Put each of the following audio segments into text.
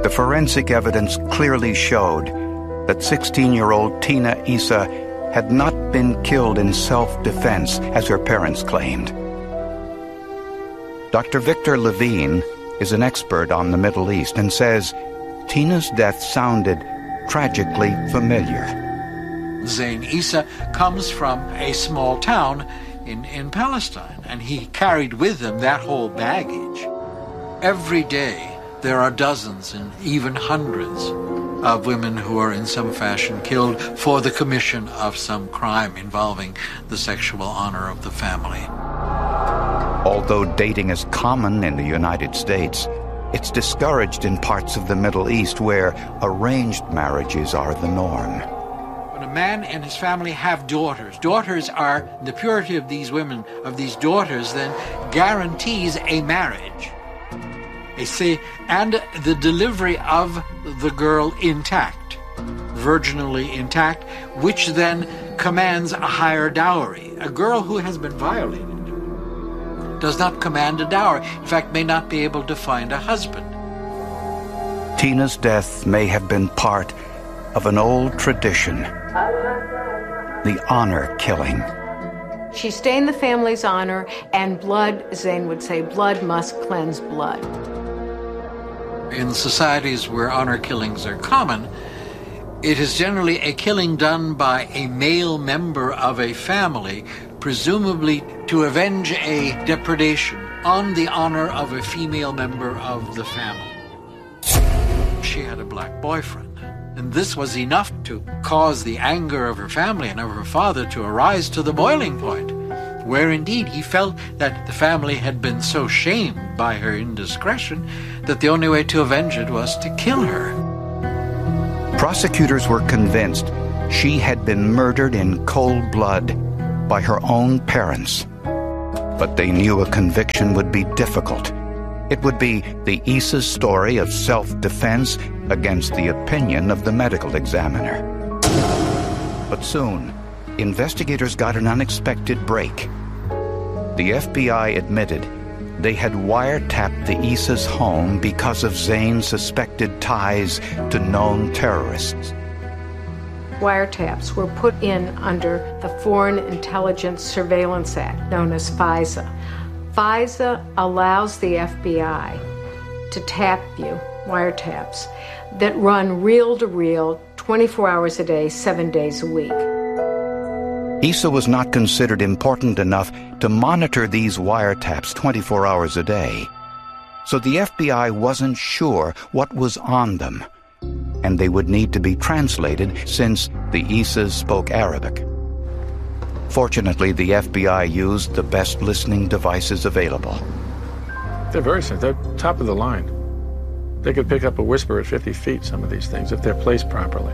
The forensic evidence clearly showed that 16-year-old Tina Issa had not been killed in self-defense, as her parents claimed. Dr. Victor Levine is an expert on the Middle East and says Tina's death sounded tragically familiar. Zain Issa comes from a small town in Palestine, and he carried with him that whole baggage. Every day there are dozens and even hundreds of women who are in some fashion killed for the commission of some crime involving the sexual honor of the family. Although dating is common in the United States, it's discouraged in parts of the Middle East where arranged marriages are the norm. When a man and his family have daughters are, the purity of these women, of these daughters, then guarantees a marriage. And the delivery of the girl intact, virginally intact, which then commands a higher dowry. A girl who has been violated does not command a dowry, in fact, may not be able to find a husband. Tina's death may have been part of an old tradition, the honor killing. She stained the family's honor, and blood, Zain would say, blood must cleanse blood. In societies where honor killings are common, it is generally a killing done by a male member of a family, presumably to avenge a depredation on the honor of a female member of the family. She had a black boyfriend, and this was enough to cause the anger of her family and of her father to arise to the boiling point, where indeed he felt that the family had been so shamed by her indiscretion that the only way to avenge it was to kill her. Prosecutors were convinced she had been murdered in cold blood by her own parents. But they knew a conviction would be difficult. It would be the Issa's story of self-defense against the opinion of the medical examiner. But soon, investigators got an unexpected break. The FBI admitted they had wiretapped the Issa's home because of Zain's suspected ties to known terrorists. Wiretaps were put in under the Foreign Intelligence Surveillance Act, known as FISA. FISA allows the FBI to tap you, wiretaps, that run reel-to-reel, 24 hours a day, 7 days a week. Issa was not considered important enough to monitor these wiretaps 24 hours a day. So the FBI wasn't sure what was on them, and they would need to be translated since the Issas spoke Arabic. Fortunately, the FBI used the best listening devices available. They're very sensitive. They're top of the line. They could pick up a whisper at 50 feet, some of these things, if they're placed properly.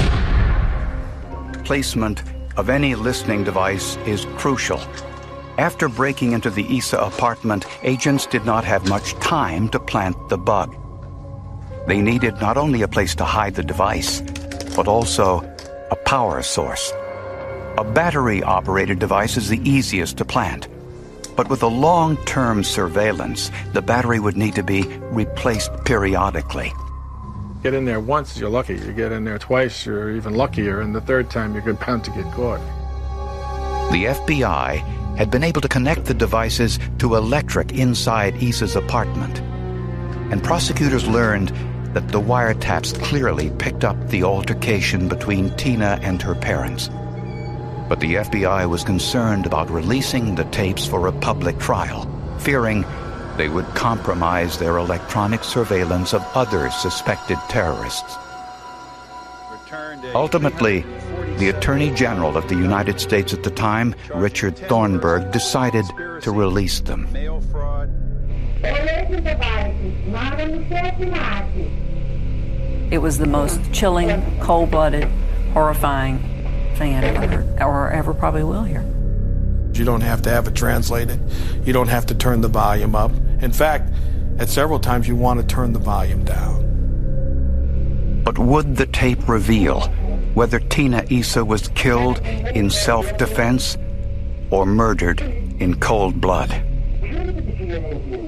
Placement of any listening device is crucial. After breaking into the Issa apartment, agents did not have much time to plant the bug. They needed not only a place to hide the device, but also a power source. A battery-operated device is the easiest to plant. But with a long-term surveillance, the battery would need to be replaced periodically. Get in there once, you're lucky. You get in there twice, you're even luckier, and the third time you're bound to get caught. The FBI had been able to connect the devices to electric inside Issa's apartment. And prosecutors learned that the wiretaps clearly picked up the altercation between Tina and her parents. But the FBI was concerned about releasing the tapes for a public trial, fearing they would compromise their electronic surveillance of other suspected terrorists. Ultimately, the Attorney General of the United States at the time, Richard Thornburgh, decided to release them. It was the most chilling, cold-blooded, horrifying thing I've ever heard, or ever probably will hear. You don't have to have it translated. You don't have to turn the volume up. In fact, at several times you want to turn the volume down. But would the tape reveal whether Tina Issa was killed in self-defense or murdered in cold blood?